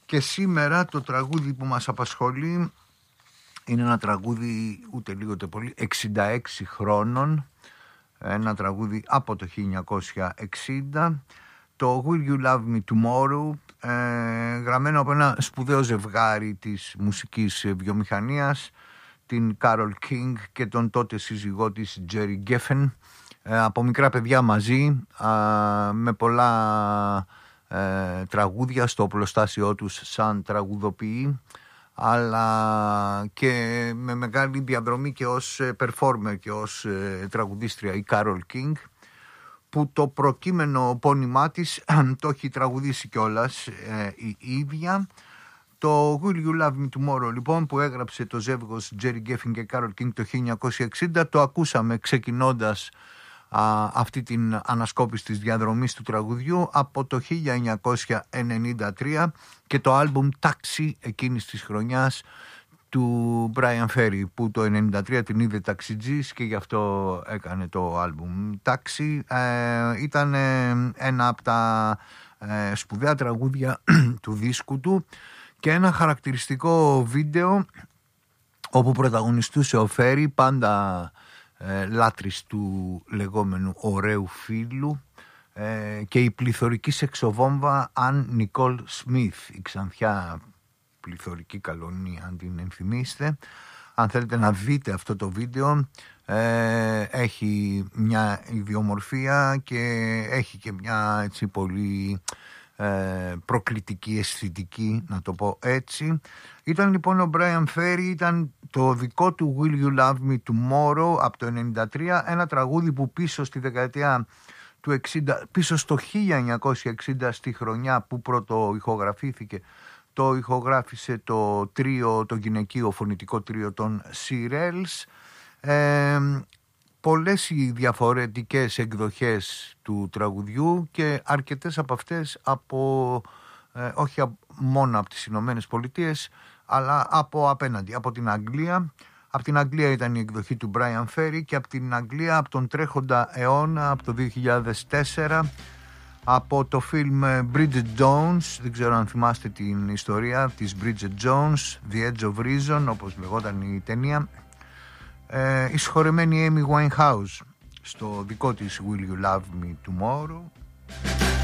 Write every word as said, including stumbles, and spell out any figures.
Και σήμερα το τραγούδι που μας απασχολεί είναι ένα τραγούδι ούτε λίγο ούτε πολύ εξήντα έξι χρόνων, ένα τραγούδι από το χίλια εννιακόσια εξήντα, το Will You Love Me Tomorrow, ε, γραμμένο από ένα σπουδαίο ζευγάρι της μουσικής βιομηχανίας, την Carole King και τον τότε σύζυγό της Jerry Geffen, ε, από μικρά παιδιά μαζί, ε, με πολλά ε, τραγούδια στο οπλοστάσιό τους σαν τραγουδοποιοί, αλλά και με μεγάλη διαδρομή και ως performer και ως ε, τραγουδίστρια η Carole King, που το προκείμενο πόνημά της το έχει τραγουδήσει κιόλας ε, η ίδια. Το Will You Love Me Tomorrow λοιπόν, που έγραψε το ζεύγος Jerry Geffen και Carole King το χίλια εννιακόσια εξήντα, το ακούσαμε ξεκινώντας α, αυτή την ανασκόπηση της διαδρομής του τραγουδιού από το χίλια εννιακόσια ενενήντα τρία και το άλμπουμ Taxi εκείνης της χρονιάς του Brian Ferry, που το ενενήντα τρία την είδε ταξιτζής και γι' αυτό έκανε το άλμπουμ Taxi. Ε, ήταν ε, ένα από τα ε, σπουδαία τραγούδια του δίσκου του και ένα χαρακτηριστικό βίντεο όπου πρωταγωνιστούσε ο Ferry, πάντα ε, λάτρης του λεγόμενου ωραίου φίλου, ε, και η πληθωρική σεξοβόμβα Αν Νικόλ Σμιθ, η ξανθιά πληθωρική καλονή, αν την ενθυμίστε. Αν θέλετε να δείτε αυτό το βίντεο, ε, έχει μια ιδιομορφία και έχει και μια έτσι πολύ ε, προκλητική αισθητική, να το πω έτσι. Ήταν λοιπόν ο Brian Ferry, ήταν το δικό του Will You Love Me Tomorrow από το ενενήντα τρία, ένα τραγούδι που πίσω στη δεκαετία του εξήντα, πίσω στο χίλια εννιακόσια εξήντα, στη χρονιά που πρώτο ηχογραφήθηκε, το ηχογράφησε το τρίο, το γυναικείο φωνητικό τρίο των Shirelles. Ε, πολλές οι διαφορετικές εκδοχές του τραγουδιού και αρκετές από αυτές από, ε, όχι μόνο από τις Ηνωμένες Πολιτείες, αλλά από απέναντι, από την Αγγλία. Από την Αγγλία ήταν η εκδοχή του Brian Ferry και από την Αγγλία, από τον τρέχοντα αιώνα, από το δύο χιλιάδες τέσσερα, από το φιλμ Bridget Jones, δεν ξέρω αν θυμάστε την ιστορία της Bridget Jones, The Edge of Reason, όπως λεγόταν η ταινία, ε, η συγχωρεμένη Amy Winehouse στο δικό της Will You Love Me Tomorrow.